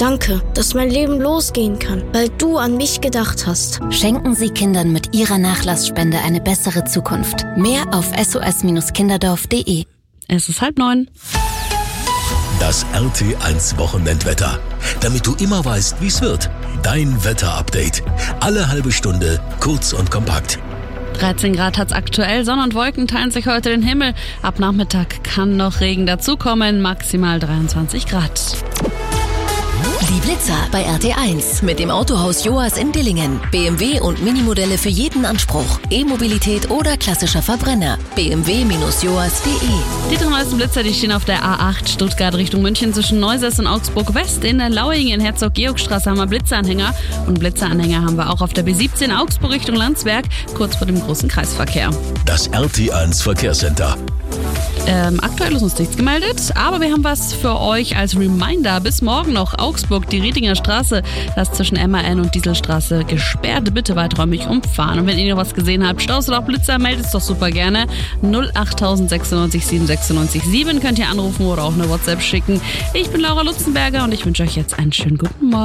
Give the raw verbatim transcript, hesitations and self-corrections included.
Danke, dass mein Leben losgehen kann, weil du an mich gedacht hast. Schenken Sie Kindern mit Ihrer Nachlassspende eine bessere Zukunft. Mehr auf s o s kinderdorf punkt d e. Es ist halb neun. Das R T eins Wochenendwetter. Damit du immer weißt, wie es wird. Dein Wetterupdate. Alle halbe Stunde, kurz und kompakt. dreizehn Grad hat's aktuell, Sonne und Wolken teilen sich heute den Himmel. Ab Nachmittag kann noch Regen dazukommen, maximal dreiundzwanzig Grad. Die Blitzer bei R T eins mit dem Autohaus Joas in Dillingen. B M W und Minimodelle für jeden Anspruch. E-Mobilität oder klassischer Verbrenner. b m w Bindestrich joas punkt d e. Die drei neuesten Blitzer, die stehen auf der A acht Stuttgart Richtung München zwischen Neusäß und Augsburg West. In der Lauingen in Herzog-Georg-Straße haben wir Blitzeranhänger. Und Blitzeranhänger haben wir auch auf der B siebzehn Augsburg Richtung Landsberg, kurz vor dem großen Kreisverkehr. Das R T eins Verkehrscenter. Ähm, aktuell ist uns nichts gemeldet, aber wir haben was für euch als Reminder. Bis morgen noch Augsburg, die Riedinger Straße, das ist zwischen M A N und Dieselstraße gesperrt. Bitte weiträumig umfahren. Und wenn ihr noch was gesehen habt, Staus oder auch Blitzer, meldet es doch super gerne. null acht sechsundneunzig sieben sechsundneunzig sieben könnt ihr anrufen oder auch eine WhatsApp schicken. Ich bin Laura Lutzenberger und ich wünsche euch jetzt einen schönen guten Morgen.